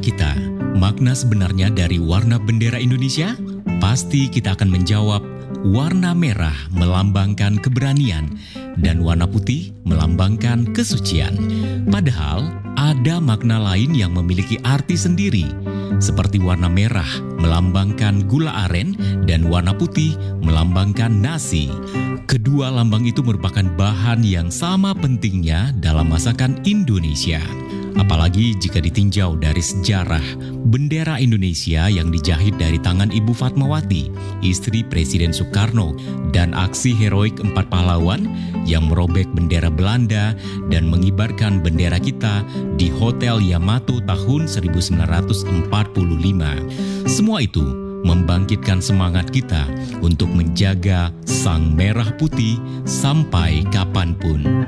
kita, makna sebenarnya dari warna bendera Indonesia? Pasti kita akan menjawab, warna merah melambangkan keberanian dan warna putih melambangkan kesucian. Padahal, ada makna lain yang memiliki arti sendiri, seperti warna merah melambangkan gula aren dan warna putih melambangkan nasi. Kedua lambang itu merupakan bahan yang sama pentingnya dalam masakan Indonesia. Apalagi jika ditinjau dari sejarah bendera Indonesia yang dijahit dari tangan Ibu Fatmawati, istri Presiden Soekarno, dan aksi heroik 4 pahlawan yang merobek bendera Belanda dan mengibarkan bendera kita di Hotel Yamato tahun 1945. Semua itu membangkitkan semangat kita untuk menjaga sang merah putih sampai kapanpun.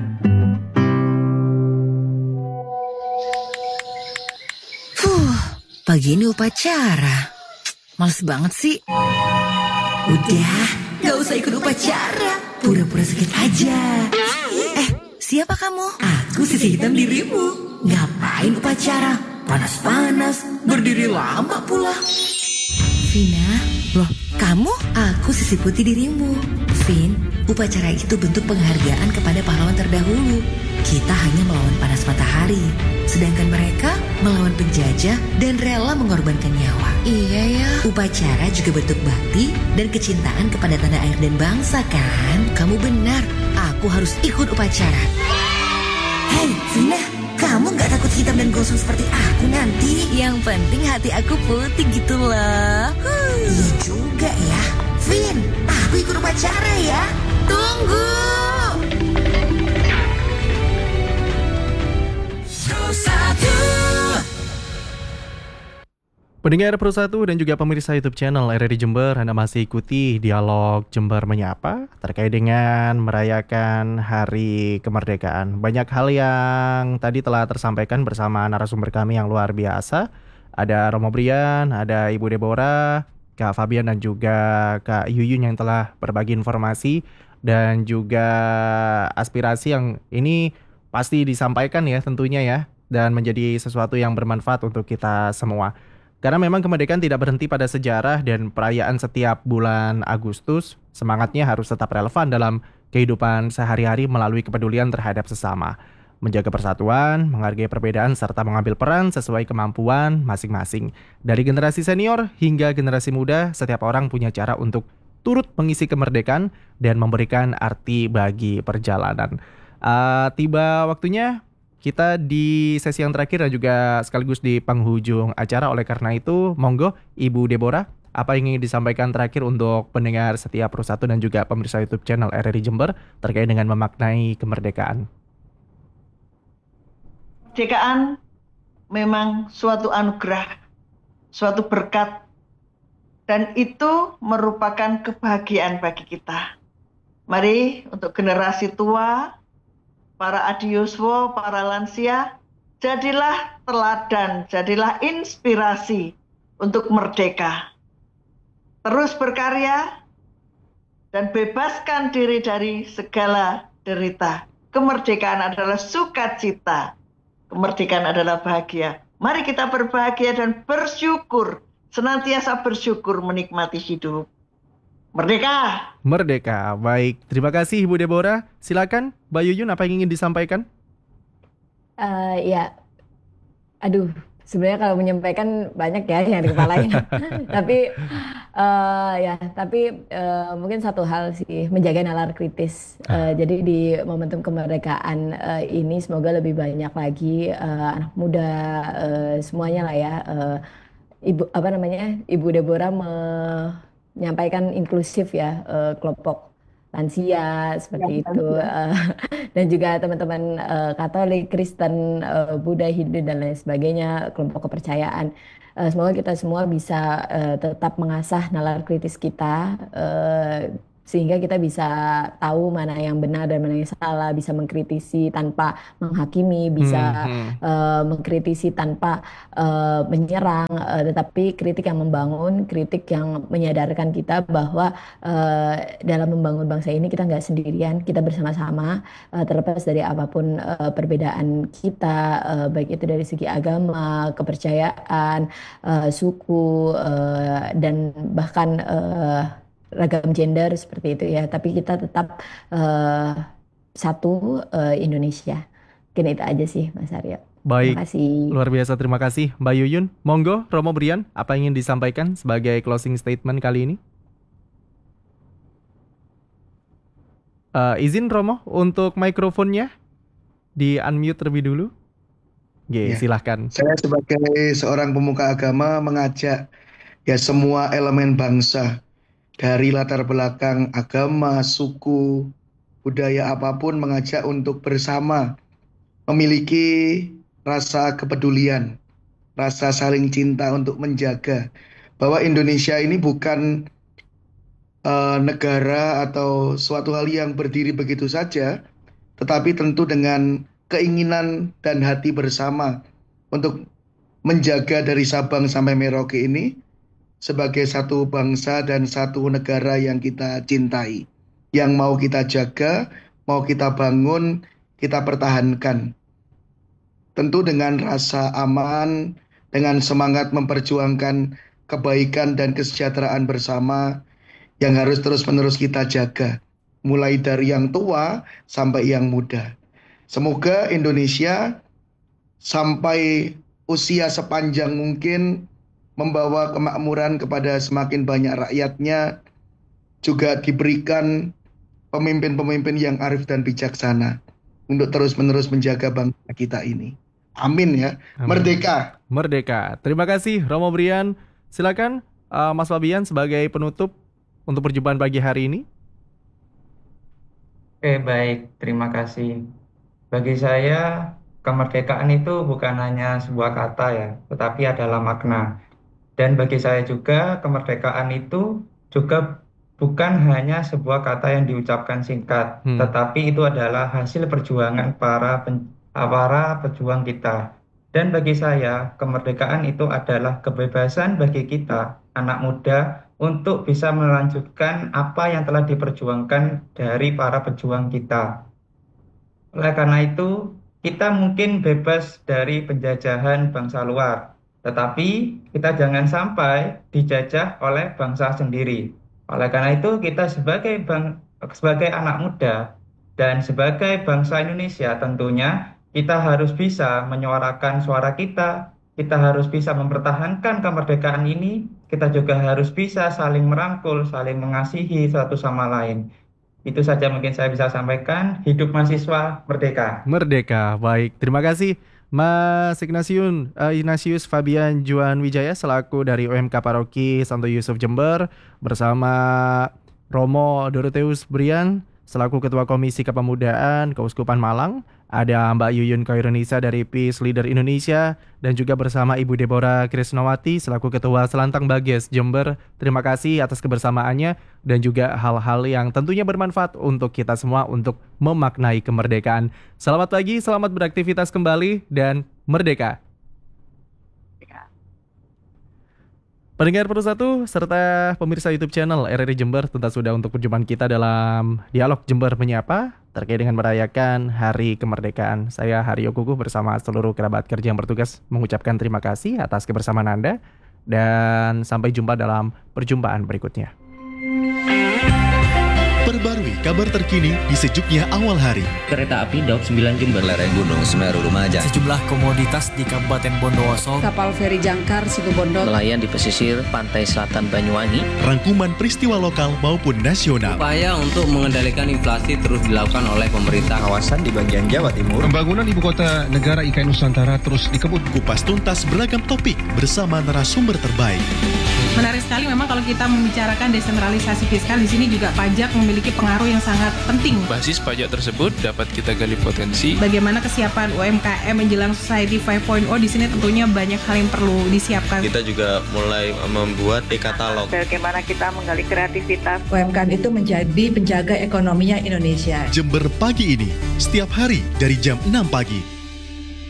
Pagi ini upacara. Males banget sih. Udah, gak usah ikut upacara. Pura-pura sakit aja. Siapa kamu? Aku sisi hitam dirimu. Ngapain upacara? Panas-panas, berdiri lama pula. Vina, loh kamu? Aku sisi putih dirimu. Vin, upacara itu bentuk penghargaan kepada pahlawan terdahulu. Kita hanya melawan panas matahari, sedangkan mereka melawan penjajah dan rela mengorbankan nyawa. Iya ya. Upacara juga bentuk bakti dan kecintaan kepada tanah air dan bangsa kan? Kamu benar, aku harus ikut upacara. Hei Vina, kamu gak takut hitam dan gosong seperti aku nanti? Yang penting hati aku putih gitu loh. Iya juga ya. Vin, aku ikut upacara ya. Tunggu. Pendengar Pro 1 dan juga pemirsa YouTube channel RRI Jember, Anda masih ikuti dialog Jember Menyapa terkait dengan merayakan Hari Kemerdekaan. Banyak hal yang tadi telah tersampaikan bersama narasumber kami yang luar biasa. Ada Romo Brian, ada Ibu Deborah, Kak Fabian dan juga Kak Yuyun yang telah berbagi informasi dan juga aspirasi yang ini pasti disampaikan ya tentunya ya, dan menjadi sesuatu yang bermanfaat untuk kita semua. Karena memang kemerdekaan tidak berhenti pada sejarah dan perayaan setiap bulan Agustus, semangatnya harus tetap relevan dalam kehidupan sehari-hari melalui kepedulian terhadap sesama. Menjaga persatuan, menghargai perbedaan, serta mengambil peran sesuai kemampuan masing-masing. Dari generasi senior hingga generasi muda, setiap orang punya cara untuk turut mengisi kemerdekaan dan memberikan arti bagi perjalanan. Tiba waktunya kita di sesi yang terakhir dan juga sekaligus di penghujung acara. Oleh karena itu, monggo Ibu Deborah, apa yang ingin disampaikan terakhir untuk pendengar setia Pro 1 dan juga pemirsa YouTube channel RRI Jember terkait dengan memaknai kemerdekaan? Kemerdekaan memang suatu anugerah, suatu berkat, dan itu merupakan kebahagiaan bagi kita. Mari untuk generasi tua, para adiuswo, para lansia, jadilah teladan, jadilah inspirasi untuk merdeka. Terus berkarya dan bebaskan diri dari segala derita. Kemerdekaan adalah sukacita. Kemerdekaan adalah bahagia. Mari kita berbahagia dan bersyukur, senantiasa bersyukur menikmati hidup. Merdeka! Merdeka, baik. Terima kasih Ibu Deborah. Silakan Mbak Yuyun, apa yang ingin disampaikan? Ya, aduh, sebenarnya kalau menyampaikan banyak ya yang di kepalanya. tapi mungkin satu hal sih, menjaga nalar kritis. Jadi di momentum kemerdekaan ini semoga lebih banyak lagi anak muda semuanya lah ya. Ibu Deborah menyampaikan inklusif ya, kelompok lansia seperti itu, dan juga teman-teman Katolik, Kristen, Buddha, Hindu dan lain sebagainya, kelompok kepercayaan. Semoga kita semua bisa tetap mengasah nalar kritis kita, sehingga kita bisa tahu mana yang benar dan mana yang salah, bisa mengkritisi tanpa menghakimi, bisa mengkritisi tanpa menyerang, tetapi kritik yang membangun, kritik yang menyadarkan kita bahwa dalam membangun bangsa ini kita nggak sendirian, kita bersama-sama, terlepas dari apapun perbedaan kita, baik itu dari segi agama, kepercayaan, suku, dan bahkan ragam gender seperti itu ya, tapi kita tetap satu Indonesia. Mungkin itu aja sih Mas Aryo. Baik, Terima kasih. luar biasa, terima kasih Mbak Yuyun. Monggo Romo Brian, apa yang ingin disampaikan sebagai closing statement kali ini? Izin Romo untuk mikrofonnya di unmute terlebih dulu. Ya. Silahkan. Saya sebagai seorang pemuka agama mengajak ya semua elemen bangsa dari latar belakang agama, suku, budaya apapun, mengajak untuk bersama memiliki rasa kepedulian, rasa saling cinta untuk menjaga bahwa Indonesia ini bukan negara atau suatu hal yang berdiri begitu saja, tetapi tentu dengan keinginan dan hati bersama untuk menjaga dari Sabang sampai Merauke ini sebagai satu bangsa dan satu negara yang kita cintai, yang mau kita jaga, mau kita bangun, kita pertahankan. Tentu dengan rasa aman, dengan semangat memperjuangkan kebaikan dan kesejahteraan bersama yang harus terus-menerus kita jaga, mulai dari yang tua sampai yang muda. Semoga Indonesia sampai usia sepanjang mungkin membawa kemakmuran kepada semakin banyak rakyatnya, juga diberikan pemimpin-pemimpin yang arif dan bijaksana untuk terus-menerus menjaga bangsa kita ini. Amin ya. Amin. Merdeka. Merdeka. Terima kasih Romo Brian. Silakan Mas Fabian sebagai penutup untuk perjumpaan pagi hari ini. Oke, baik. Terima kasih. Bagi saya, kemerdekaan itu bukan hanya sebuah kata ya, tetapi adalah makna. Dan bagi saya juga, kemerdekaan itu juga bukan hanya sebuah kata yang diucapkan singkat, tetapi itu adalah hasil perjuangan para pejuang kita. Dan bagi saya, kemerdekaan itu adalah kebebasan bagi kita, anak muda, untuk bisa melanjutkan apa yang telah diperjuangkan dari para pejuang kita. Oleh karena itu, kita mungkin bebas dari penjajahan bangsa luar, tetapi kita jangan sampai dijajah oleh bangsa sendiri. Oleh karena itu, kita sebagai anak muda dan sebagai bangsa Indonesia tentunya kita harus bisa menyuarakan suara kita harus bisa mempertahankan kemerdekaan ini, kita juga harus bisa saling merangkul, saling mengasihi satu sama lain. Itu saja mungkin saya bisa sampaikan. Hidup mahasiswa, merdeka. Merdeka, baik. Terima kasih Mas Ignatius Fabian Juan Wijaya selaku dari UMK Paroki Santo Yusuf Jember, bersama Romo Dorotheus Brian selaku Ketua Komisi Kepemudaan Keuskupan Malang, ada Mbak Yuyun Khairunisa dari Peace Leader Indonesia, dan juga bersama Ibu Deborah Krisnawati selaku Ketua Selantang Bages Jember. Terima kasih atas kebersamaannya dan juga hal-hal yang tentunya bermanfaat untuk kita semua untuk memaknai kemerdekaan. Selamat pagi, selamat beraktivitas kembali, dan merdeka! Pendengar Peru1 serta pemirsa YouTube channel RRI Jember, tuntas sudah untuk perjumpaan kita dalam Dialog Jember Menyapa terkait dengan merayakan Hari Kemerdekaan. Saya Haryo Kukuh bersama seluruh kerabat kerja yang bertugas mengucapkan terima kasih atas kebersamaan Anda, dan sampai jumpa dalam perjumpaan berikutnya. Perbarui kabar terkini di sejuknya awal hari. Kereta api Daup 9 Jember, lereng Gunung Semeru Lumajang. Sejumlah komoditas di Kabupaten Bondowoso. Kapal feri Jangkar Situbondo. Nelayan di pesisir pantai selatan Banyuwangi. Rangkuman peristiwa lokal maupun nasional. Upaya untuk mengendalikan inflasi terus dilakukan oleh pemerintah kawasan di bagian Jawa Timur. Pembangunan ibu kota negara IKN Nusantara terus dikebut. Kupas tuntas beragam topik bersama narasumber terbaik. Menarik sekali memang kalau kita membicarakan desentralisasi fiskal, di sini juga pajak memiliki pengaruh yang sangat penting. Basis pajak tersebut dapat kita gali potensi. Bagaimana kesiapan UMKM menjelang Society 5.0 di sini tentunya banyak hal yang perlu disiapkan. Kita juga mulai membuat e-katalog. Bagaimana kita menggali kreativitas. UMKM itu menjadi penjaga ekonominya Indonesia. Jember Pagi ini, setiap hari dari jam 6 pagi